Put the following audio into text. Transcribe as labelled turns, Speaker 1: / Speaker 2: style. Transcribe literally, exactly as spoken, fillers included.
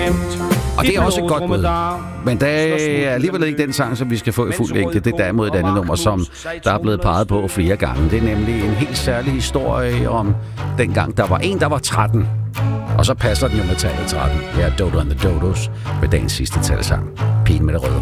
Speaker 1: glemt.
Speaker 2: Og det er også et godt bud. Men det er alligevel ikke den sang, som vi skal få i fuld længde. Det er derimod et andet nummer, som der er blevet peget på flere gange. Det er nemlig en helt særlig historie om dengang, der var en, der var tretten. Og så passer den jo med tallet tretten. Her er Dodo and the Dodos med dagens sidste talsang. Pigen med det røde